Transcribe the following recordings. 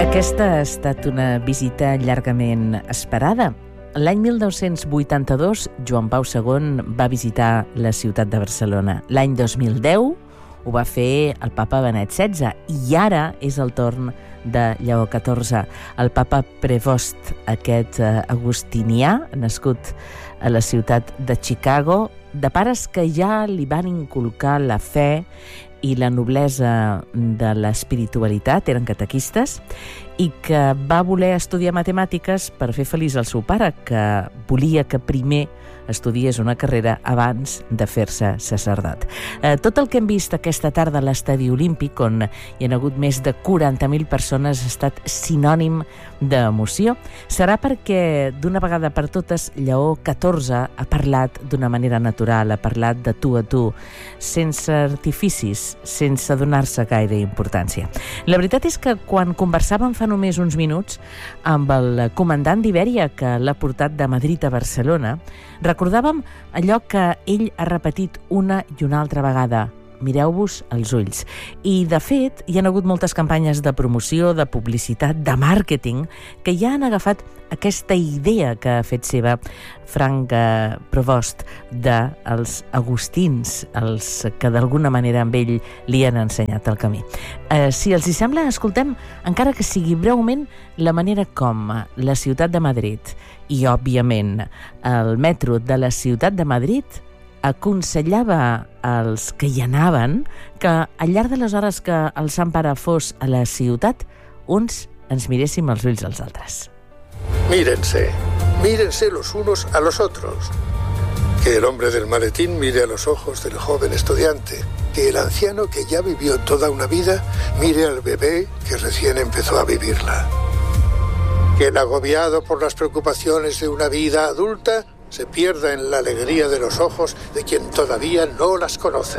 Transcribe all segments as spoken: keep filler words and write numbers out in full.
Aquesta ha estat una visita llargament esperada. L'any mil nou-cents vuitanta-dos, Joan Pau segon va visitar la ciutat de Barcelona. L'any dos mil deu ho va fer el papa Benet setze i ara és el torn de Lleó catorze. El papa Prevost, aquest agustinià, nascut a la ciutat de Chicago, de pares que ja li van inculcar la fe i la noblesa de l'espiritualitat, eren catequistes, i que va voler estudiar matemàtiques per fer feliç al seu pare, que volia que primer estudiés una carrera abans de fer-se sacerdot. Eh, tot el que hem vist aquesta tarda a l'Estadi Olímpic, on hi ha hagut més de quaranta mil persones, ha estat sinònim d'emoció. Serà perquè, d'una vegada per totes, Lleó catorze ha parlat d'una manera natural, ha parlat de tu a tu, sense artificis, sense donar-se gaire importància. La veritat és que quan conversàvem fa només uns minuts amb el comandant d'Ibèria, que l'ha portat de Madrid a Barcelona, recordàvem allò que ell ha repetit una i una altra vegada: mireu-vos als ulls. I, de fet, hi ha hagut moltes campanyes de promoció, de publicitat, de màrqueting, que ja han agafat aquesta idea que ha fet seva Frank Prevost dels agustins, els que d'alguna manera amb ell li han ensenyat el camí. Eh, si els hi sembla, escoltem, encara que sigui breument, la manera com la ciutat de Madrid i, òbviament, el metro de la ciutat de Madrid aconsellava als que hi anaven que al llarg de les hores que el Sant Pare fos a la ciutat, uns ens miréssim als ulls als altres. Mírense, mírense los unos a los otros. Que el hombre del maletín mire a los ojos del joven estudiante. Que el anciano que ya vivió toda una vida mire al bebé que recién empezó a vivirla. Que el agobiado por las preocupaciones de una vida adulta se pierda en la alegría de los ojos de quien todavía no las conoce.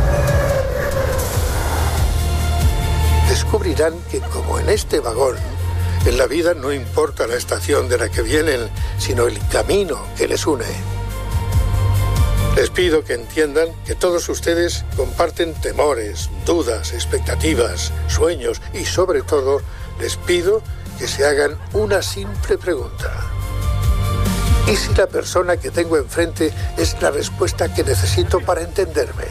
Descubrirán que, como en este vagón, en la vida no importa la estación de la que vienen, sino el camino que les une. Les pido que entiendan que todos ustedes comparten temores, dudas, expectativas, sueños y, sobre todo, les pido que se hagan una simple pregunta. ¿Y si la persona que tengo enfrente es la respuesta que necesito para entenderme?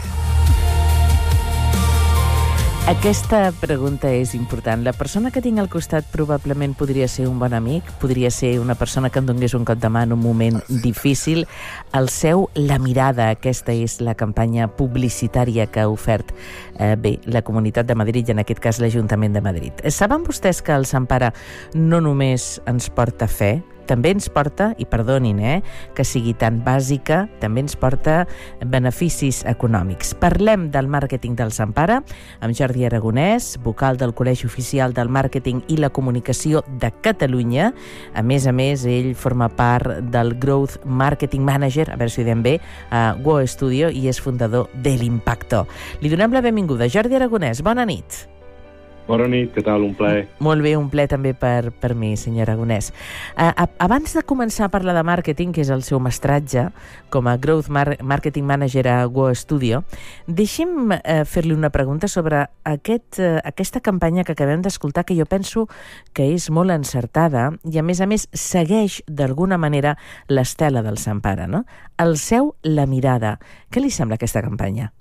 Aquesta pregunta és important. La persona que tinc al costat probablement podria ser un bon amic, podria ser una persona que em donés un cop de mà en un moment difícil. El seu, la mirada, aquesta és la campanya publicitària que ha ofert eh, bé, la Comunitat de Madrid i en aquest cas l'Ajuntament de Madrid. Saben vostès que el Sant Pare no només ens porta fe, també ens porta, i perdonin, eh, que sigui tan bàsica, també ens porta beneficis econòmics. Parlem del màrqueting del Sant Pare amb Jordi Aragonès, vocal del Col·legi Oficial del Màrqueting i la Comunicació de Catalunya. A més a més, ell forma part del Growth Marketing Manager, a veure si ho diem bé, a Go Studio, i és fundador de l'Impacto. Li donem la benvinguda. Jordi Aragonès, bona nit. Bona nit, què tal? Un plaer. Molt bé, un plaer també per, per mi, senyor Aragonès. Uh, abans de començar a parlar de màrqueting, que és el seu mestratge com a Growth Mar- Marketing Manager a Go Studio, deixi'm uh, fer-li una pregunta sobre aquest, uh, aquesta campanya que acabem d'escoltar, que jo penso que és molt encertada i, a més a més, segueix d'alguna manera l'estela del Sant Pare, no? El seu, la mirada. Què li sembla aquesta campanya?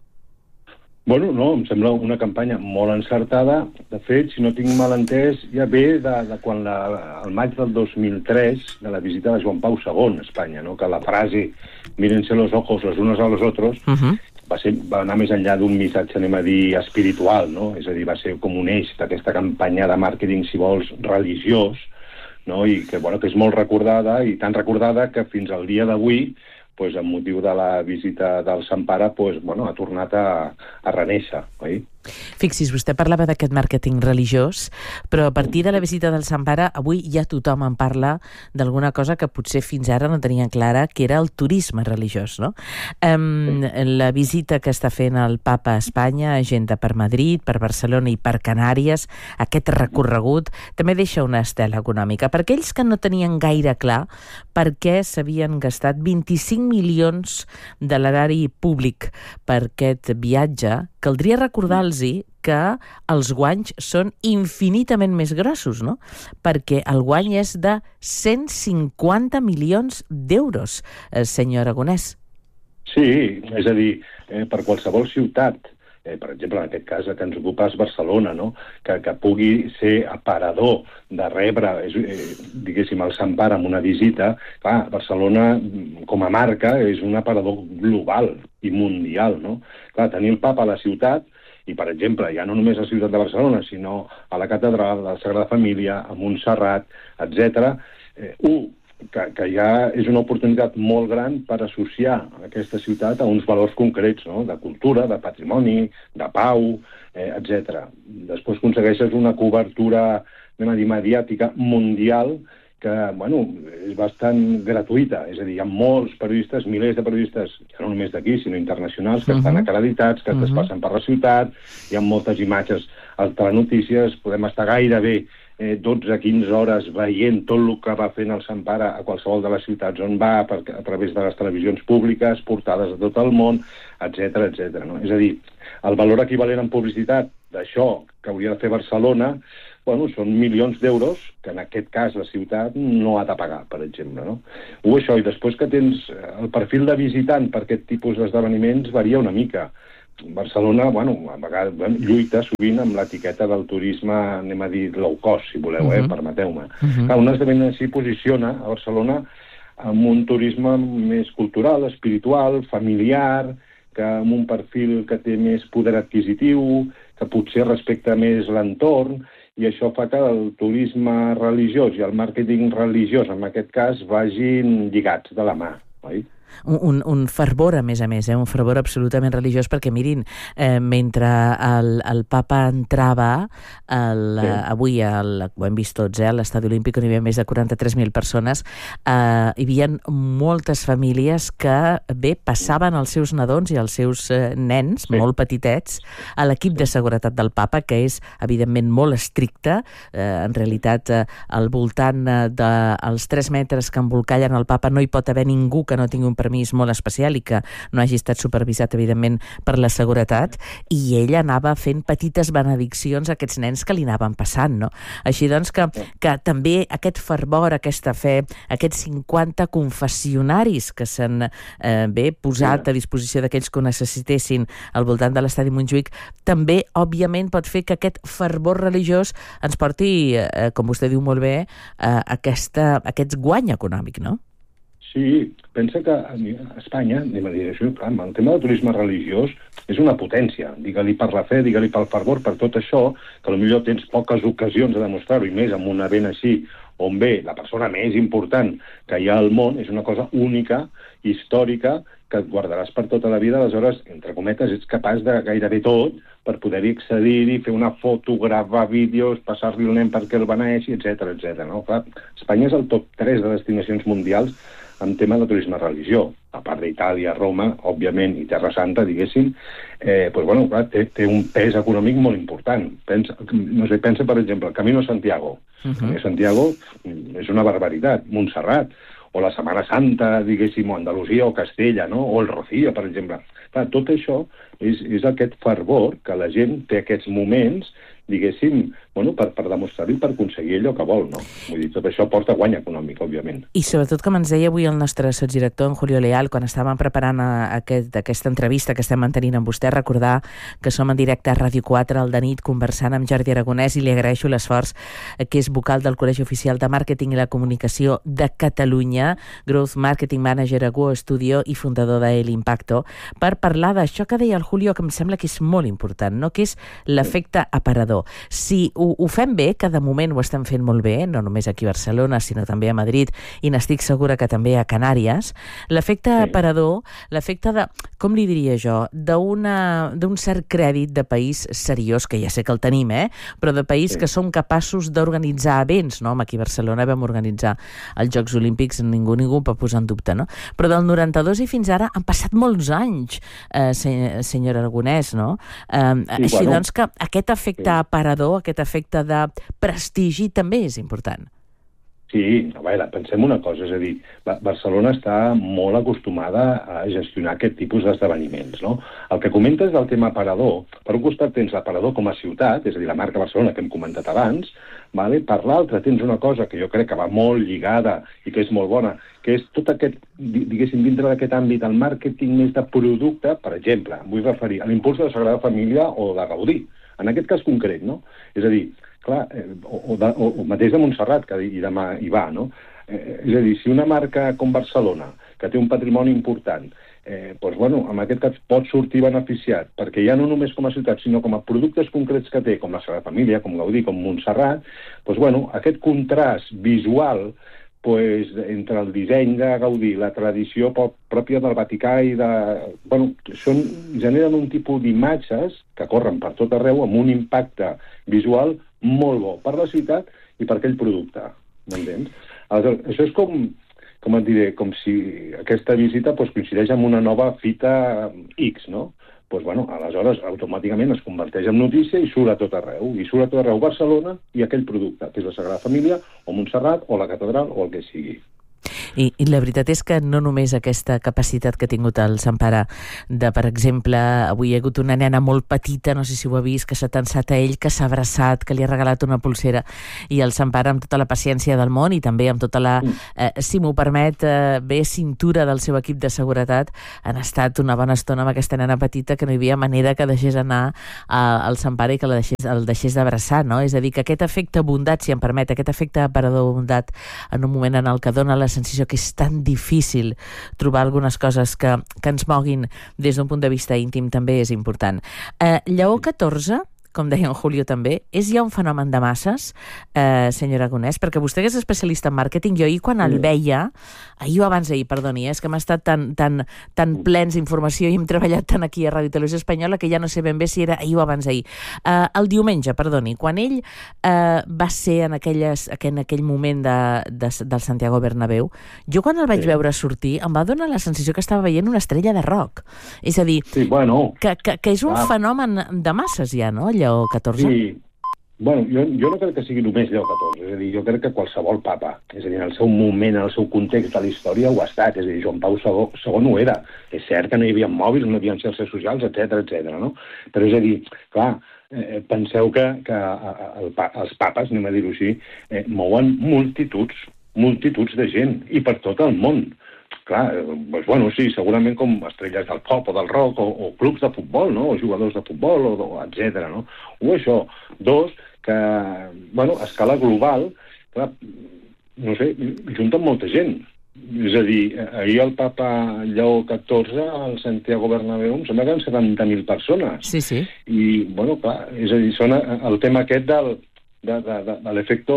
Bueno, no, em sembla una campanya molt encertada. De fet, si no tinc mal entès, ja ve de, de quan la, el maig del dos mil tres, de la visita de Joan Pau segon a Espanya, no? Que la frase mírense los ojos los unos a los otros uh-huh. va, ser, va anar més enllà d'un missatge, anem a dir, espiritual, no? És a dir, va ser com un eix d'aquesta campanya de màrqueting, si vols, religiós, no? I que, bueno, que és molt recordada, i tan recordada que fins al dia d'avui, pues, amb motiu de la visita del Sant Pare, pues, bueno, ha tornat a, a renéixer, oi? Fixi's, vostè parlava d'aquest màrqueting religiós, però a partir de la visita del Sant Pare, avui ja tothom en parla d'alguna cosa que potser fins ara no tenien clara, que era el turisme religiós, no? Um, la visita que està fent el Papa a Espanya, agenda per Madrid, per Barcelona i per Canàries, aquest recorregut també deixa una estela econòmica. Per aquells que no tenien gaire clar per què s'havien gastat vint-i-cinc milions de l'erari públic per aquest viatge, caldria recordar-los que els guanys són infinitament més grossos, no? Perquè el guany és de cent cinquanta milions d'euros, eh, senyor Aragonès. Sí, és a dir, eh, per qualsevol ciutat, eh, per exemple, en aquest cas que ens ocupa és Barcelona, no? que, que pugui ser aparador de rebre, és, eh, diguéssim, el Sant Pare amb una visita. Clar, Barcelona, com a marca, és un aparador global i mundial, no? Clar, tenir el papa a la ciutat, i, per exemple, ja no només a la ciutat de Barcelona, sinó a la catedral, a la Sagrada Família, a Montserrat, etcètera, eh, un, que, que ja és una oportunitat molt gran per associar aquesta ciutat a uns valors concrets, no? De cultura, de patrimoni, de pau, eh, etcètera. Després aconsegueixes una cobertura, anem a dir, mediàtica mundial que, bueno, és bastant gratuïta. És a dir, hi ha molts periodistes, milers de periodistes, ja no només d'aquí, sinó internacionals, que uh-huh. estan acreditats, que uh-huh. es desplacen per la ciutat, hi ha moltes imatges als telenotícies, podem estar gairebé eh, dotze a quinze hores veient tot el que va fent el Sant Pare a qualsevol de les ciutats on va, per, a través de les televisions públiques, portades de tot el món, etcètera, etcètera. No? És a dir, el valor equivalent en publicitat d'això que hauria de fer Barcelona, bueno, són milions d'euros que en aquest cas la ciutat no ha de pagar, per exemple. No? O això, i després que tens el perfil de visitant per aquest tipus d'esdeveniments varia una mica. Barcelona, bueno, a vegades bueno, lluita sovint amb l'etiqueta del turisme, anem a dir, low cost, si voleu, uh-huh. eh, permeteu-me. Uh-huh. Clar, un esdeveniment així posiciona a Barcelona amb un turisme més cultural, espiritual, familiar, que amb un perfil que té més poder adquisitiu, que potser respecta més l'entorn, i això fa que el turisme religiós i el màrqueting religiós, en aquest cas, vagin lligats de la mà, oi? Un, un fervor, a més a més, eh? un fervor absolutament religiós, perquè mirin, eh, mentre el, el papa entrava, el, sí. eh, avui, el, ho hem vist tots, eh, a l'Estadi Olímpic, on hi havia més de quaranta-tres mil persones, eh, hi havia moltes famílies que, bé, passaven els seus nadons i els seus eh, nens, sí. molt petitets, a l'equip de seguretat del papa, que és, evidentment, molt estricte. Eh, en realitat, eh, al voltant eh, dels tres metres que embolcallen el papa no hi pot haver ningú que no tingui un permís molt especial i que no hagi estat supervisat, evidentment, per la seguretat, i ell anava fent petites benediccions a aquests nens que li anaven passant, no? Així doncs que, que també aquest fervor, aquesta fe, aquests cinquanta confessionaris que s'han eh, bé posat a disposició d'aquells que ho necessitessin al voltant de l'Estadi Montjuïc, també, òbviament, pot fer que aquest fervor religiós ens porti, eh, com vostè diu molt bé, a aquesta, aquest guany econòmic, no? Sí, pensa que a Espanya, anem a dir això, clar, el tema del turisme religiós és una potència. Digue-li per la fe, digue-li pel fervor, per tot això, que potser tens poques ocasions de demostrar-ho, i més amb un event així, on ve la persona més important que hi ha al món, és una cosa única, històrica, que et guardaràs per tota la vida. Aleshores, entre cometes, ets capaç de gairebé tot per poder-hi accedir-hi, fer una foto, gravar vídeos, passar-li el nen perquè el beneeixi, etcètera, etcètera. No? Clar, Espanya és el top tres de destinacions mundials en tema de turisme religió, a part d'Itàlia, Roma, òbviament, i Terra Santa, diguéssim, eh, doncs, bueno, clar, té, té un pes econòmic molt important. Pensa, no sé, pensa, per exemple, el Camino Santiago. Uh-huh. El Camino Santiago és una barbaritat. Montserrat, o la Setmana Santa, diguéssim, o Andalusia, o Castella, no? O el Rocío, per exemple. Clar, tot això és, és aquest fervor que la gent té aquests moments, diguéssim, bueno, per, per demostrar-ho i per aconseguir allò que vol, no? Vull dir, tot això porta guany econòmic, òbviament. I sobretot, com ens deia avui el nostre sotsdirector, en Julio Leal, quan estàvem preparant aquest, aquesta entrevista que estem mantenint amb vostè, recordar que som en directe a Ràdio quatre al de nit conversant amb Jordi Aragonès, i li agraeixo l'esforç, que és vocal del Col·legi Oficial de Màrqueting i la Comunicació de Catalunya, Growth Marketing Manager a Go Studio i fundador de El Impacto, per parlar d'això que deia el Julio, que em sembla que és molt important, no? Que és l'efecte aparador. Si ho, ho fem bé, que de moment ho estem fent molt bé, no només aquí a Barcelona, sinó també a Madrid, i n'estic segura que també a Canàries, l'efecte sí. aparador, l'efecte de, com li diria jo, d'un cert crèdit de país seriós, que ja sé que el tenim, eh? Però de país sí. que som capaços d'organitzar events, no? Aquí a Barcelona vam organitzar els Jocs Olímpics, ningú ningú va posar en dubte, no? Però del noranta-dos i fins ara han passat molts anys, eh, senyor Aragonès, no? Eh, sí, així bueno. doncs que aquest efecte sí. aparador, aquest efecte de prestigi també és important. Sí, a veure, pensem una cosa, és a dir, Barcelona està molt acostumada a gestionar aquest tipus d'esdeveniments, no? El que comentes del tema aparador, per un costat tens l'aparador com a ciutat, és a dir, la marca Barcelona que hem comentat abans, vale? Per l'altre tens una cosa que jo crec que va molt lligada i que és molt bona, que és tot aquest, diguéssim, dintre d'aquest àmbit, el màrqueting més de producte, per exemple, em vull referir a l'impuls de la Sagrada Família o de Gaudí, en aquest cas concret, no? És a dir, clar, o, o, de, o, o mateix de Montserrat, que i demà hi va, no? Eh, és a dir, si una marca com Barcelona, que té un patrimoni important, eh, doncs, bueno, en aquest cas pot sortir beneficiat, perquè ja no només com a ciutat, sinó com a productes concrets que té, com la Sagrada Família, com Gaudí, com Montserrat, doncs, bueno, aquest contrast visual pues, entre el disseny de Gaudí, la tradició pròpia del Vaticà i de... Bueno, són, generen un tipus d'imatges que corren per tot arreu amb un impacte visual molt bo per la ciutat i per aquell producte, m'entens? Aleshores, això és com, com et diré, com si aquesta visita pues, coincideix amb una nova fita X, no? Pues, bueno, aleshores, automàticament es converteix en notícia i surt a tot arreu. I surt a tot arreu Barcelona i aquell producte, que és la Sagrada Família, o Montserrat, o la Catedral, o el que sigui. I, I la veritat és que no només aquesta capacitat que ha tingut el Sant Pare de, per exemple, avui hi ha hagut una nena molt petita, no sé si ho ha vist, que s'ha tensat a ell, que s'ha abraçat, que li ha regalat una pulsera, i el Sant Pare amb tota la paciència del món i també amb tota la, eh, si m'ho permet, eh, bé cintura del seu equip de seguretat, han estat una bona estona amb aquesta nena petita que no hi havia manera que deixés anar a, al Sant Pare i que la deixés, el deixés d'abraçar, no? És a dir, que aquest efecte bondat, si em permet, aquest efecte aparador bondat en un moment en el que dona la sensació que és tan difícil trobar algunes coses que, que ens moguin des d'un punt de vista íntim també és important. Eh, Lleó catorze, com deia en Julio també, és ja un fenomen de masses, eh, senyor Aragonès, perquè vostè que és especialista en màrqueting, jo ahir quan el veia, ahir o abans d'ahir, perdoni, eh, és que hem estat tan, tan, tan plens d'informació i hem treballat tant aquí a Ràdio Televisió Espanyola que ja no sé ben bé si era ahir o abans d'ahir. Eh, el diumenge, perdoni, quan ell eh, va ser en, aquelles, en aquell moment de, de, del Santiago Bernabéu, jo quan el vaig sí. veure sortir em va donar la sensació que estava veient una estrella de rock. És a dir, sí, bueno, que, que, que és un ah. fenomen de masses ja, no? Lleó catorze? Sí. Bueno, jo, jo no crec que sigui només Lleó catorze, és a dir, jo crec que qualsevol papa, és a dir, en el seu moment, en el seu context de la història ho ha estat, és a dir, Joan Pau segon ho era. És cert que no hi havia mòbils, no hi havia xarxes socials, etcètera, etcètera, no? Però és a dir, clar, eh, penseu que, que el, els papes, anem a dir-ho així, eh, mouen multituds, multituds de gent, i per tot el món. Clar, doncs, bueno, sí, segurament com estrelles del pop o del rock o, o clubs de futbol, no? O jugadors de futbol, o, o etcètera, no? O això. Dos, que, bueno, a escala global, clar, no sé, junten molta gent. És a dir, ahir el papa Lleó catorze al Santiago Bernabéu em sembla que eren setanta mil persones. Sí, sí. I, bueno, clar, és a dir, sona el tema aquest del de, de, de, de l'efecte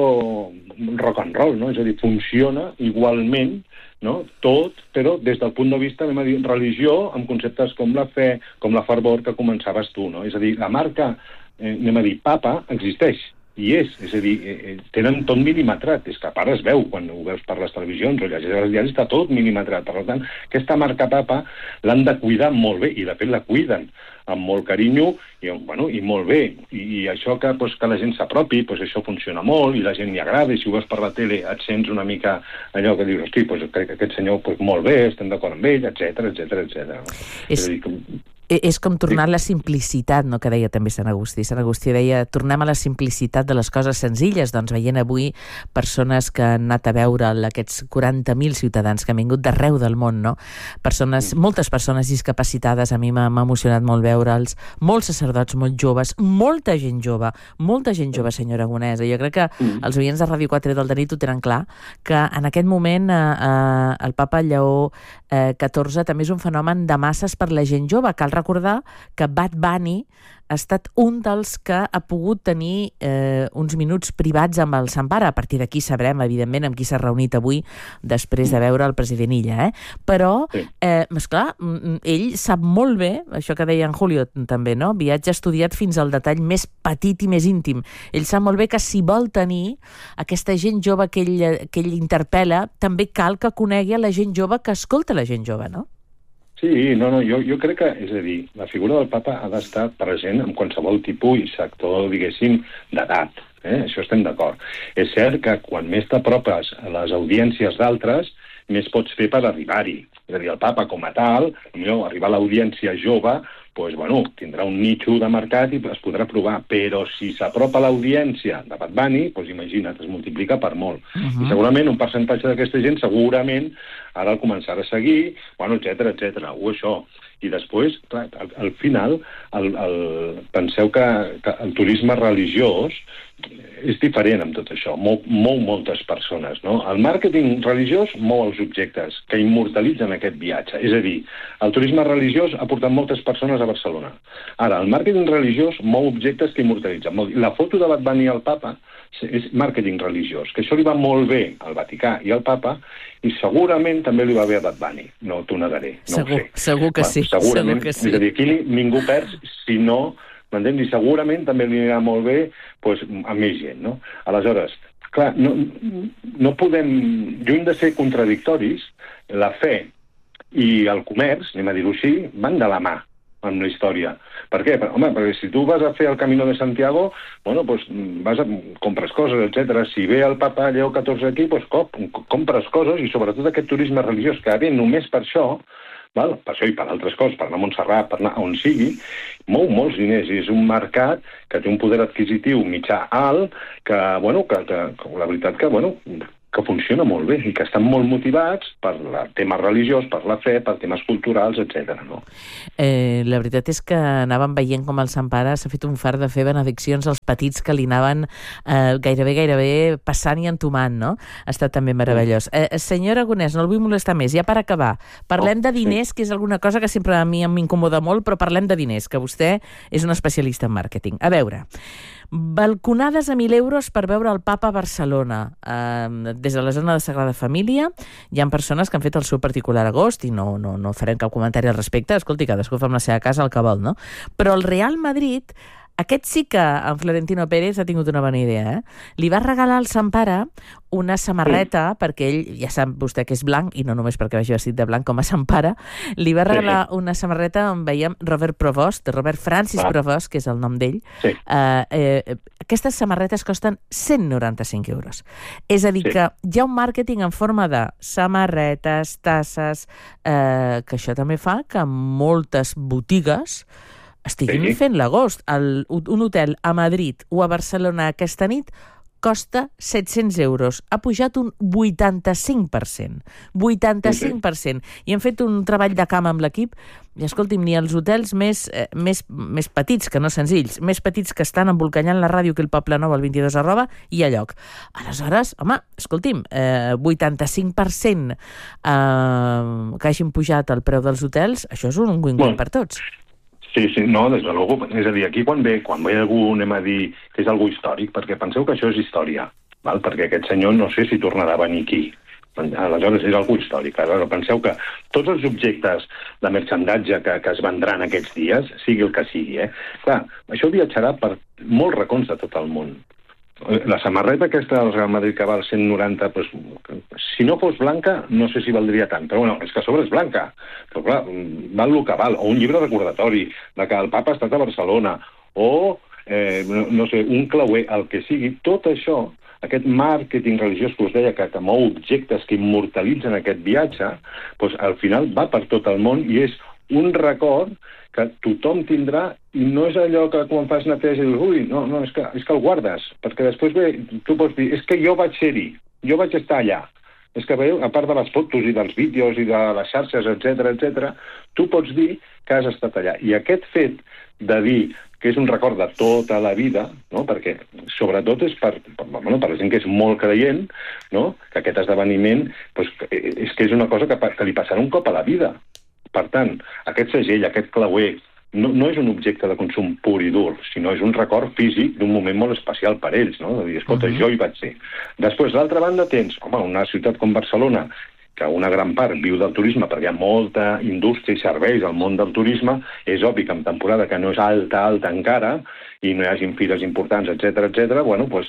rock and roll, no? És a dir, funciona igualment, no? Tot, però des del punt de vista, anem a dir, religió, amb conceptes com la fe, com la fervor que començaves tu, no? És a dir, la marca, eh, anem a dir, papa, existeix, i és, és a dir, eh, tenen tot milimetrat, és que a part es veu, quan ho veus per les televisions o llegeix els diaris, està tot milimetrat, per tant, aquesta marca papa l'han de cuidar molt bé, i de fet la cuiden amb molt carinyo i, bueno, i molt bé, i, i això que, pues, que la gent s'apropi, pues, això funciona molt i la gent li agrada, i si ho veus per la tele et sents una mica allò que dius, hosti, pues, crec que aquest senyor pues, molt bé, estem d'acord amb ell, etcètera, etcètera, etcètera. És... és a dir, que... És com tornar a la simplicitat, no?, que deia també Sant Agustí. Sant Agustí deia, tornem a la simplicitat de les coses senzilles. Doncs veient avui persones que han anat a veure aquests quaranta mil ciutadans que han vingut d'arreu del món, no? Persones, moltes persones discapacitades, a mi m'ha emocionat molt veure'ls, molts sacerdots molt joves, molta gent jove, molta gent jove, senyor Aragonès. Jo crec que els oients de Ràdio quatre del Nit ho tenen clar, que en aquest moment eh, eh, el papa Lleó eh, catorze també és un fenomen de masses per la gent jove. Cal recordar que Bad Bunny ha estat un dels que ha pogut tenir eh, uns minuts privats amb el Sant Pare. A partir d'aquí sabrem, evidentment, amb qui s'ha reunit avui després de veure el president Illa. Eh? Però, eh, esclar, ell sap molt bé, això que deia en Julio també, no? Viatge estudiat fins al detall més petit i més íntim. Ell sap molt bé que si vol tenir aquesta gent jove que ell, que ell interpel·la, també cal que conegui a la gent jove que escolta la gent jove, no? Sí, no, no, jo, jo crec que, és a dir, la figura del papa ha d'estar present en qualsevol tipus i sector, diguéssim, d'edat. eh? Això estem d'acord. És cert que quan més t'apropes a les audiències d'altres, més pots fer per arribar-hi. És a dir, el papa com a tal, millor arribar a l'audiència jove, doncs, bueno, tindrà un nicho de mercat i es podrà provar, però si s'apropa a l'audiència de Bad Bunny, doncs imagina't, es multiplica per molt. Uh-huh. I segurament un percentatge d'aquesta gent segurament ara el començarà a seguir, bueno, etcètera, etcètera, o això. I després, clar, al, al final, el, el, penseu que, que el turisme religiós és diferent amb tot això, mou, mou moltes persones, no? El màrqueting religiós mou els objectes que immortalitzen aquest viatge. És a dir, el turisme religiós ha portat moltes persones a Barcelona. Ara, el màrqueting religiós mou objectes que immortalitzen. La foto de Bad Bunny al papa és màrqueting religiós, que això li va molt bé al Vaticà i al papa, i segurament també li va bé a Bad Bunny. No t'ho negaré, no segur, ho sé. Segur que sí. Segurament, segur que sí. És a dir, aquí ningú perd, si no, m'entens? I segurament també li anirà molt bé doncs, a més gent, no? Aleshores, clar, no, no podem, lluny de ser contradictoris, la fe i el comerç, anem a dir-ho així, van de la mà amb la història. Per què? Home, perquè si tu vas a fer el Camino de Santiago, bueno, doncs vas a compres coses, etcètera. Si ve el papa Lleó catorze aquí, doncs cop, compres coses, i sobretot aquest turisme religiós que ve només per això, val? Per això i per altres coses, per anar a Montserrat, per anar on sigui, mou molts diners, i és un mercat que té un poder adquisitiu mitjà alt, que, bueno, que, que, que la veritat que, bueno, que funciona molt bé i que estan molt motivats per temes religiós, per la fe, per temes culturals, etcètera. No? Eh, la veritat és que anàvem veient com el Sant Pare s'ha fet un fart de fer benediccions als petits que li anaven eh, gairebé, gairebé passant i entomant, no? Ha estat també meravellós. Eh, senyor Aragonès, no el vull molestar més, ja per acabar. Parlem oh, de diners, sí. que és alguna cosa que sempre a mi m'incomoda molt, però parlem de diners, que vostè és un especialista en màrqueting. A veure, balconades a mil euros per veure el papa a Barcelona. Eh, des de la zona de Sagrada Família hi ha persones que han fet el seu particular agost i no, no, no farem cap comentari al respecte. Escolti, cadascú fa amb la seva casa el que vol, no? Però el Real Madrid, aquest sí que en Florentino Pérez ha tingut una bona idea, eh? Li va regalar al Sant Pare una samarreta, sí. perquè ell, ja sap vostè que és blanc, i no només perquè vagi vestit de blanc com a Sant Pare, li va regalar sí. una samarreta on veiem Robert Provost, Robert Francis ah. Provost, que és el nom d'ell. Sí. Uh, eh, aquestes samarretes costen cent noranta-cinc euros. És a dir, sí. que hi ha un màrqueting en forma de samarretes, tasses, eh, que això també fa que moltes botigues estiguin sí. fent l'agost. Un hotel a Madrid o a Barcelona aquesta nit costa set-cents euros. Ha pujat un vuitanta-cinc per cent. vuitanta-cinc per cent. I hem fet un treball de camp amb l'equip i, escolti'm, ni els hotels més, eh, més, més petits, que no senzills, més petits que estan embolcallant la ràdio que el Poble Nou al vint-i-dos arroba, hi ha lloc. Aleshores, home, escolti'm, eh, vuitanta-cinc per cent eh, que hagin pujat el preu dels hotels, això és un win-win bueno. per tots. Sí, sí, no, des de luego, és a dir, aquí quan ve, quan ve algú, anem a dir, que és algú històric, perquè penseu que això és història, val? Perquè aquest senyor no sé si tornarà a venir aquí. Aleshores, és algú històric. Aleshores, penseu que tots els objectes de merchandatge que, que es vendran aquests dies, sigui el que sigui, eh? Clar, això viatjarà per molts racons de tot el món. La samarreta aquesta del Real Madrid que val cent noranta, pues, si no fos blanca, no sé si valdria tant, però bueno, és que a sobre és blanca. Però clar, val el que val. O un llibre recordatori de que el papa ha estat a Barcelona, o, eh, no, no sé, un clauer, el que sigui. Tot això, aquest màrqueting religiós que us deia, que, que mou objectes que immortalitzen aquest viatge, doncs al final va per tot el món i és un record que tothom tindrà, i no és allò que quan fas neteja i dius, ui, no, no, és que, és que el guardes, perquè després ve, tu pots dir, és que jo vaig ser-hi, jo vaig estar allà. És que veieu, a part de les fotos i dels vídeos i de les xarxes, etcètera, etcètera, tu pots dir que has estat allà. I aquest fet de dir que és un record de tota la vida, no? Perquè sobretot és per, per, bueno, per la gent que és molt creient, no? Que aquest esdeveniment doncs, és que és una cosa que, que li passarà un cop a la vida. Per tant, aquest segell, aquest clauer, no, no és un objecte de consum pur i dur, sinó és un record físic d'un moment molt especial per ells, no? De dir, escolta, uh-huh. jo hi vaig ser. Després, d'altra banda, tens, home, una ciutat com Barcelona, que una gran part viu del turisme, perquè hi ha molta indústria i serveis al món del turisme, és obvi que en temporada que no és alta, alta encara, i no hi hagin fires importants, etcètera, etcètera, bueno, doncs,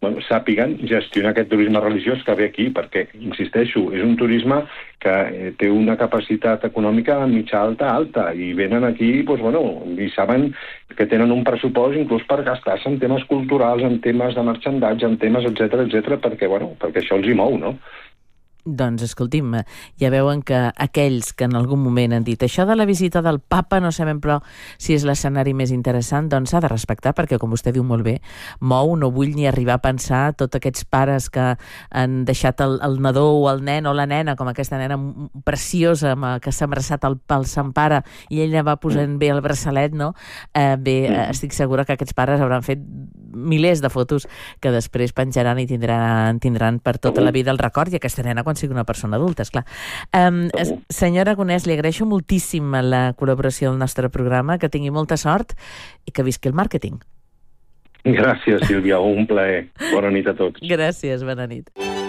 bueno, sàpiguen gestionar aquest turisme religiós que ve aquí, perquè, insisteixo, és un turisme que eh, té una capacitat econòmica mitja alta, alta, i venen aquí, doncs, bueno, i saben que tenen un pressupost inclús per gastar-se en temes culturals, en temes de marxandatge, en temes, etcètera, etcètera, perquè, bueno, perquè això els hi mou, no? Doncs, escolti'm, ja veuen que aquells que en algun moment han dit això de la visita del papa no sabem però si és l'escenari més interessant, doncs s'ha de respectar, perquè, com vostè diu molt bé, mou, no vull ni arribar a pensar tots aquests pares que han deixat el, el nadó o el nen o la nena, com aquesta nena preciosa que s'ha abraçat el, el Sant Pare i ella va posant bé el braçalet, no? Eh, bé, eh, estic segura que aquests pares hauran fet milers de fotos que després penjaran i tindran, tindran per tota la vida el record, i aquesta nena quan sigui una persona adulta, esclar. Um, senyor Aragonès, li agraeixo moltíssim la col·laboració del nostre programa, que tingui molta sort i que visqui el màrqueting. Gràcies, Sílvia, un plaer. Bona nit a tots. Gràcies, bona nit.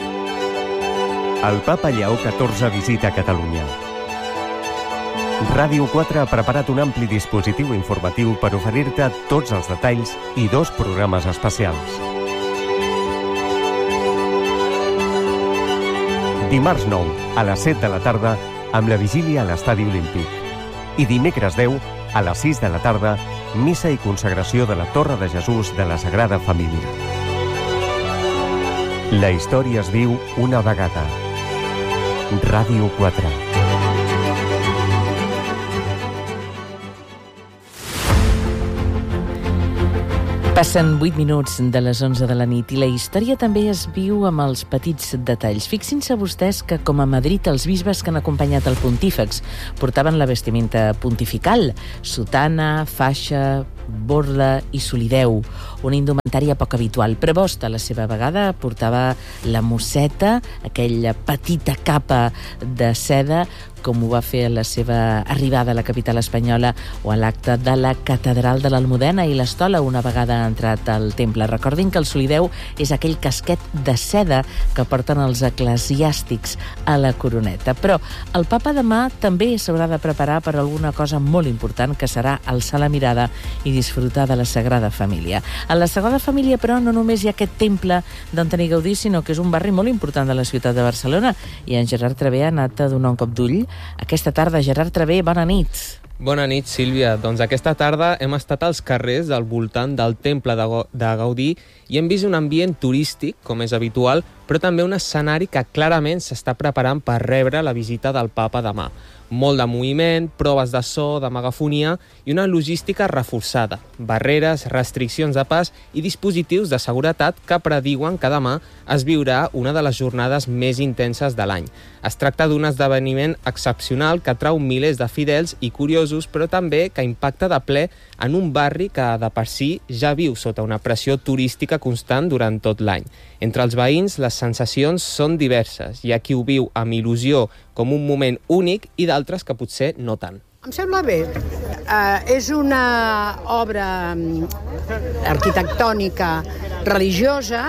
El Papa Lleó catorze visita Catalunya. Ràdio quatre ha preparat un ampli dispositiu informatiu per oferir-te tots els detalls i dos programes especials. Dimarts nou, a les set de la tarda, amb la vigília a l'Estadi Olímpic. I dimecres deu, a les sis de la tarda, missa i consagració de la Torre de Jesús de la Sagrada Família. La història es diu una vegada. Ràdio quatre. Passen vuit minuts de les onze de la nit i la història també es viu amb els petits detalls. Fixin-se vostès que, com a Madrid, els bisbes que han acompanyat el pontífex portaven la vestimenta pontifical, sotana, faixa, borla i solideu, una indumentària poc habitual. Prebost, a la seva vegada, portava la musseta, aquella petita capa de seda, com ho va fer a la seva arribada a la capital espanyola o a l'acte de la Catedral de l'Almudena i l'Estola una vegada entrat al temple. Recordin que el solideu és aquell casquet de seda que porten els eclesiàstics a la coroneta. Però el papa demà també s'haurà de preparar per alguna cosa molt important, que serà alçar la mirada i disfrutar de la Sagrada Família. A la Sagrada Família, però, no només hi ha aquest temple d'Antoni Gaudí, sinó que és un barri molt important de la ciutat de Barcelona, i en Gerard Travé ha anat a donar un cop d'ull aquesta tarda. Gerard Travé, bona nit. Bona nit, Sílvia. Doncs aquesta tarda hem estat als carrers del voltant del temple de Gaudí i hem vist un ambient turístic, com és habitual, però també un escenari que clarament s'està preparant per rebre la visita del papa demà. Molt de moviment, proves de so, de megafonia i una logística reforçada, barreres, restriccions de pas i dispositius de seguretat que prediuen que demà es viurà una de les jornades més intenses de l'any. Es tracta d'un esdeveniment excepcional que atrau milers de fidels i curiosos, però també que impacta de ple en un barri que de per si ja viu sota una pressió turística constant durant tot l'any. Entre els veïns les sensacions són diverses. Hi ha qui ho viu amb il·lusió com un moment únic i d'altres que potser no tant. Em sembla bé. Uh, és una obra arquitectònica religiosa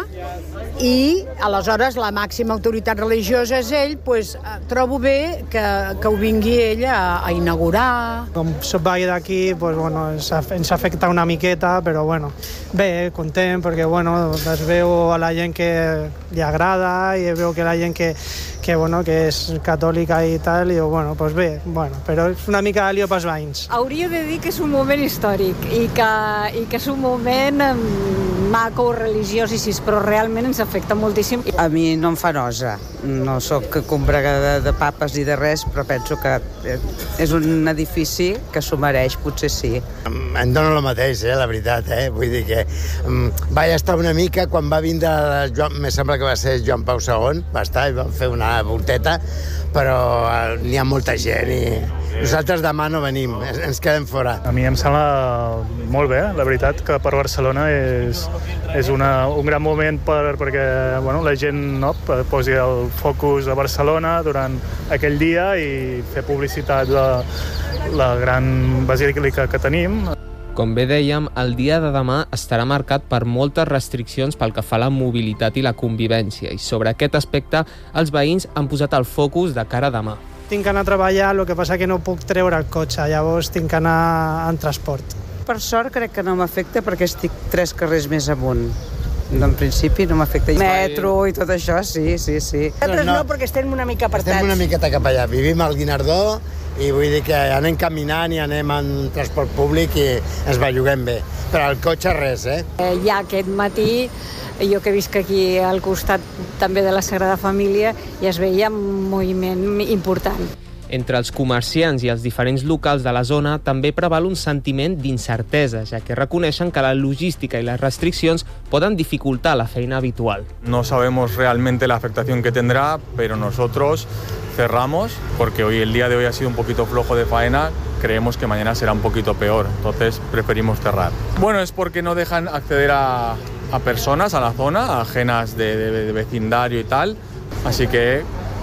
i aleshores la màxima autoritat religiosa és ell, doncs trobo bé que, que ho vingui ell a, a inaugurar. Com soc veí d'aquí, doncs, bueno, ens, ens afecta una miqueta, però bueno, bé, content, perquè bueno, es veu a la gent que li agrada i veu que la gent que, que, bueno, que és catòlica i tal, i bueno, doncs bé, bueno, però és una mica lío pels veïns. Hauria de dir que és un moment històric i que, i que és un moment maco, religiós, i sí, però realment ens afecta moltíssim. A mi no em fa nosa. No sóc combregada de papes ni de res, però penso que és un edifici que s'ho mereix, potser sí. Em dóna el mateix, eh, la veritat, eh? Vull dir que um, vaig estar una mica quan va vindre, Joan, me sembla que va ser Joan Pau segon, va estar i vam fer una volteta, però uh, n'hi ha molta gent i nosaltres demà no venim, ens quedem fora. A mi em sembla molt bé, la veritat, que per Barcelona és, és una, un gran moment per, perquè bueno, la gent no, posi el focus a Barcelona durant aquell dia i fer publicitat de la gran basílica que tenim. Com bé dèiem, el dia de demà estarà marcat per moltes restriccions pel que fa a la mobilitat i la convivència, i sobre aquest aspecte els veïns han posat el focus de cara a demà. Tinc que anar a treballar, el que passa que no puc treure el cotxe, llavors tinc que anar en transport. Per sort crec que no m'afecta perquè estic tres carrers més amunt en principi no m'afecta. Metro i tot això, sí, sí, sí. Nosaltres no, perquè estem una mica apartats. Estem una miqueta cap allà. Vivim al Guinardó i vull dir que anem caminant i anem en transport públic i ens belluguem bé. Però el cotxe res, eh? eh ja aquest matí, jo que visc aquí al costat també de la Sagrada Família, ja es veia un moviment important. Entre els comerciants i els diferents locals de la zona també preval un sentiment d'incertesa, ja que reconeixen que la logística i les restriccions poden dificultar la feina habitual. No sabemos realmente la afectación que tendrá, pero nosotros cerramos porque hoy el día de hoy ha sido un poquito flojo de faena. Creemos que mañana será un poquito peor, entonces preferimos cerrar. Bueno, es porque no dejan acceder a, a personas a la zona, ajenas de, de, de vecindario y tal, así que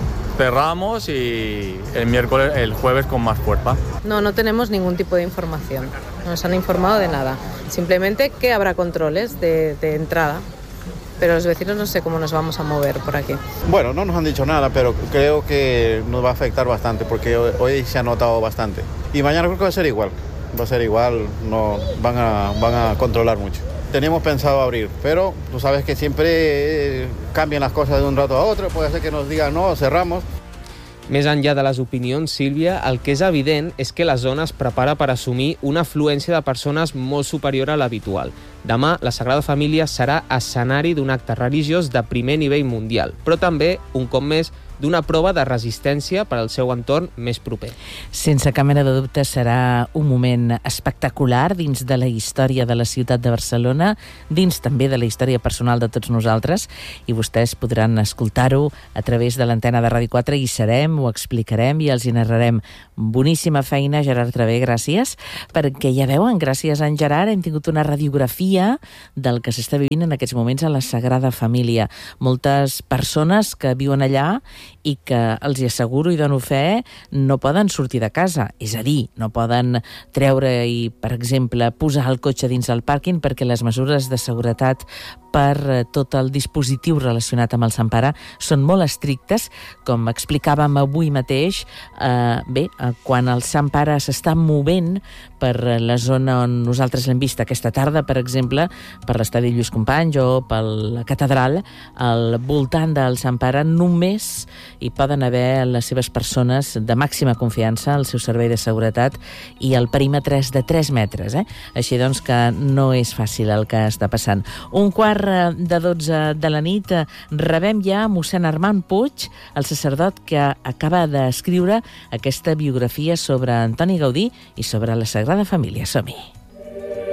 cerramos y el miércoles, el jueves con más fuerza. No, no tenemos ningún tipo de información. No nos han informado de nada. Simplemente que habrá controles de, de entrada. Pero los vecinos no sé cómo nos vamos a mover por aquí. Bueno, no nos han dicho nada, pero creo que nos va a afectar bastante porque hoy, hoy se ha notado bastante. Y mañana creo que va a ser igual. Va a ser igual, no van a, van a controlar mucho. Teníamos pensado abrir, pero tú sabes que siempre cambian las cosas de un rato a otro, puede ser que nos digan no, cerramos. Més enllà de les opinions, Sílvia, el que és evident és que la zona es prepara per assumir una afluència de persones molt superior a l'habitual. Demà, la Sagrada Família serà escenari d'un acte religiós de primer nivell mundial, però també, un cop més, d'una prova de resistència per al seu entorn més proper. Sense cap mena de dubte serà un moment espectacular dins de la història de la ciutat de Barcelona, dins també de la història personal de tots nosaltres, i vostès podran escoltar-ho a través de l'antena de Ràdio quatre, i serem, ho explicarem i els hi narrarem. Boníssima feina, Gerard Travé, gràcies, perquè ja veuen, gràcies a en Gerard hem tingut una radiografia del que s'està vivint en aquests moments a la Sagrada Família. Moltes persones que viuen allà i que, els hi asseguro i dono fe, no poden sortir de casa. És a dir, no poden treure i, per exemple, posar el cotxe dins del pàrquing perquè les mesures de seguretat per tot el dispositiu relacionat amb el Sant Pare són molt estrictes, com explicàvem avui mateix. Eh, bé, quan el Sant Pare s'està movent per la zona on nosaltres l'hem vist aquesta tarda, per exemple, per l'estadi Lluís Companys o per la catedral, al voltant del Sant Pare només hi poden haver les seves persones de màxima confiança, el seu servei de seguretat, i el perímetre és de tres metres. Eh? Així doncs que no és fàcil el que està passant. Un quart de dotze de la nit rebem ja mossèn Armand Puig, el sacerdot que acaba d'escriure aquesta biografia sobre Antoni Gaudí i sobre la Sagrada Família. Som-hi.